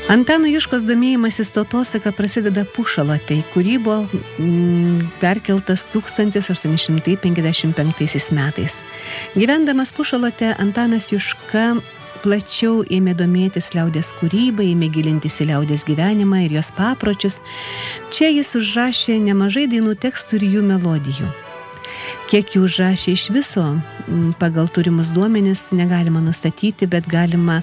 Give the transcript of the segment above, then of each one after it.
Antano Juškos domėjimasis tautosaka prasideda Pušalotėj, kurį buvo perkeltas 1855 metais. Gyvendamas Pušalotė, Antanas Juška plačiau ėmė domėtis liaudies kūrybą, ėmė gilintis į liaudies gyvenimą ir jos papročius. Čia jis užrašė nemažai dainų tekstų ir jų melodijų. Kiek jų užrašė iš viso, pagal turimus duomenis negalima nustatyti, bet galima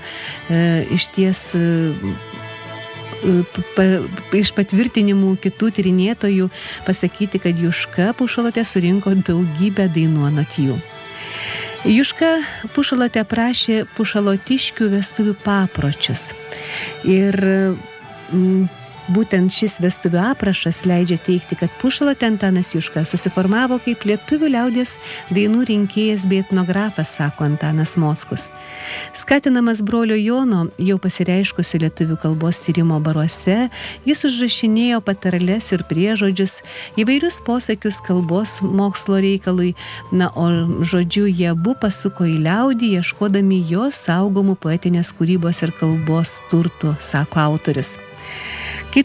iš patvirtinimų kitų tyrinėtojų pasakyti, kad Juška Pušalotė surinko daugybę dainų anot jų. Juška Pušalotė aprašė pušalotiškių vestuvių papročius ir būtent šis vestuvių aprašas leidžia teigti, kad Pušalotė Antanas Juška susiformavo kaip lietuvių liaudies dainų rinkėjas bei etnografas, sako Antanas Mockus. Skatinamas brolio Jono, jau pasireiškusio lietuvių kalbos tyrimo baruose, jis užrašinėjo patarles ir priežodžius, įvairius posakius kalbos mokslo reikalui, o žodžiu jie abu pasuko į liaudį, ieškodami jos saugomų poetinės kūrybos ir kalbos turtų, sako autorius. Kai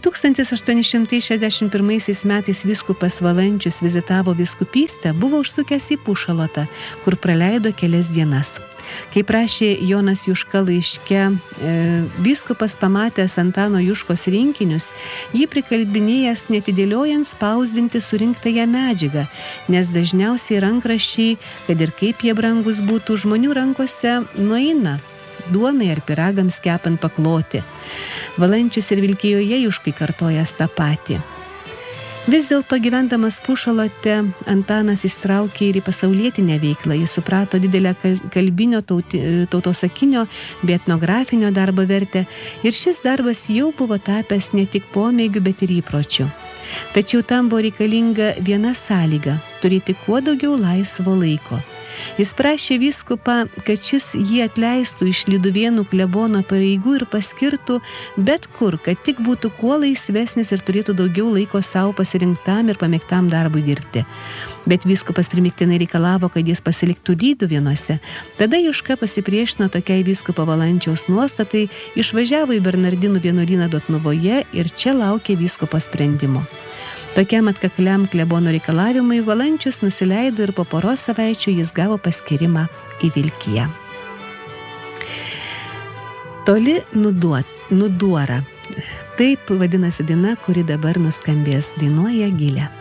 1861 metais vyskupas Valančius vizitavo vyskupystę, buvo užsukęs į Pušalotą, kur praleido kelias dienas. Kaip rašė Jonas Juška laiške, vyskupas pamatęs Antano Juškos rinkinius, jį prikalbinėjęs netidėliojant spausdinti surinktąją medžiagą, nes dažniausiai rankraščiai, kad ir kaip jie brangus būtų, žmonių rankose nueina duonai ar piragams kepant pakloti. Valančius ir Vilkijoje Juškai kartojas tą patį. Vis dėlto gyvendamas Pušalotė, Antanas įsitraukė ir į pasaulietinę veiklą. Jis suprato didelę kalbinio, tautosakinio bei etnografinio darbo vertę ir šis darbas jau buvo tapęs ne tik pomėgiu, bet ir įpročiu. Tačiau tam buvo reikalinga viena sąlyga – turėti kuo daugiau laisvo laiko. Jis prašė vyskupą, kad šis jį atleistų iš Lyduvėnų klebono pareigų ir paskirtų bet kur, kad tik būtų kuo laisvesnis ir turėtų daugiau laiko savo pasirinktam ir pamėgtam darbui dirbti. Bet vyskupas primiktinai reikalavo, kad jis pasiliktų Lyduvėnuose. Tada Juška pasipriešino tokiai vyskupo Valančiaus nuostatai, išvažiavo į Bernardinų vienuolyną Dotnuvoje ir čia laukė vyskupo sprendimo. Tokiam atkakliam klebono reikalavimui Valančius nusileido ir po poros savaičių jis gavo paskyrimą į Vilkiją. Toli nuduora. Taip vadinasi daina, kuri dabar nuskambės, dainuoja Gilė.